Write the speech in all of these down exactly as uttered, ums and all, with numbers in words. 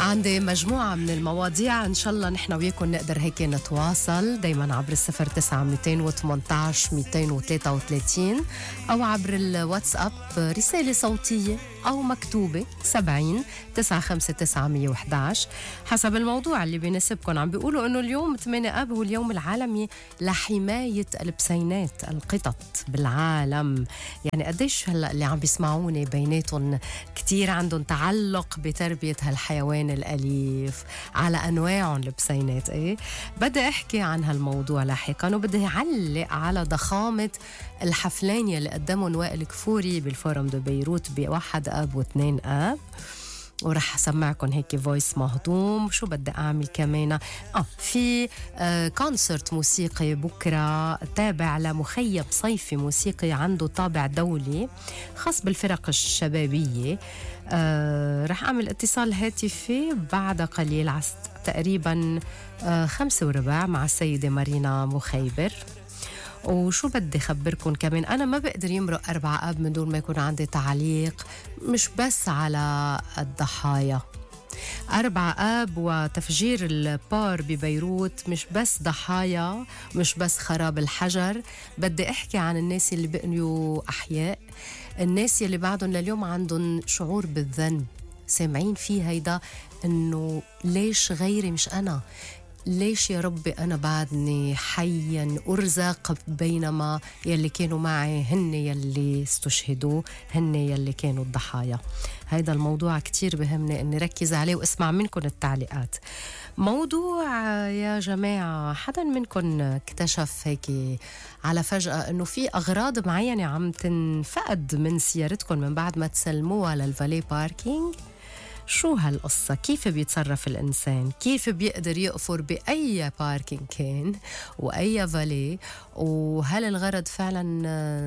عندي مجموعة من المواضيع إن شاء الله نحن وياكم نقدر هيك نتواصل دايما عبر الصفر تسعة ميتين وثمانتعش ميتين وثلاثة وثلاثين أو عبر الواتساب رسالة صوتية أو مكتوبة سبعين تسعة خمسة تسعة مية وحداش حسب الموضوع اللي بيناسبكم. عم بيقولوا إنه اليوم ثمانية آب هو اليوم العالمي لحماية البسينات القطط بالعالم. يعني قديش هلا اللي عم بيسمعوني بيناتهم كتير عندهم تعلق بتربية هالحيوان الأليف على أنواعهم البسينات. إيه بدي أحكي عن هالموضوع لاحقا، وبدي أعلق على ضخامة الحفلين اللي قدمهم وائل كفوري بالفورم دو بيروت بواحد آب واثنين آب، ورح أسمعكم هيك فويس مهضوم. شو بدي أعمل كمان؟ آه في آه كونسرت موسيقي بكرة تابع لمخيم صيفي موسيقي عنده طابع دولي خاص بالفرق الشبابية. آه رح أعمل اتصال هاتفي بعد قليل عست تقريبا آه خمسة وربع مع السيدة مارينا مخيبر. وشو بدي خبركن كمان، أنا ما بقدر يمرق أربعة آب من دون ما يكون عندي تعليق مش بس على الضحايا. أربعة آب وتفجير البار ببيروت مش بس ضحايا، مش بس خراب الحجر، بدي أحكي عن الناس اللي بقنيوا أحياء، الناس اللي بعدهم لليوم عندهم شعور بالذنب، سامعين فيه هيدا إنه ليش غيري مش أنا، ليش يا ربي أنا بعدني حيا أرزق بينما يلي كانوا معي هن يلي استشهدوا، هن يلي كانوا الضحايا. هيدا الموضوع كتير بهمني أني ركز عليه واسمع منكم التعليقات. موضوع يا جماعة حدا منكم اكتشف هيك على فجأة أنه في أغراض معينة عم تنفقد من سيارتكم من بعد ما تسلموها للفالي باركينج؟ شو هالقصة؟ كيف بيتصرف الإنسان؟ كيف بيقدر يقفر بأي باركينج كان وأي فالي؟ وهل الغرض فعلا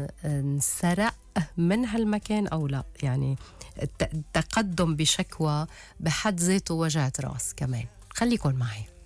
انسرق من هالمكان أو لا؟ يعني التقدم بشكوى بحد ذاته وجعة راس كمان. خليكن معي.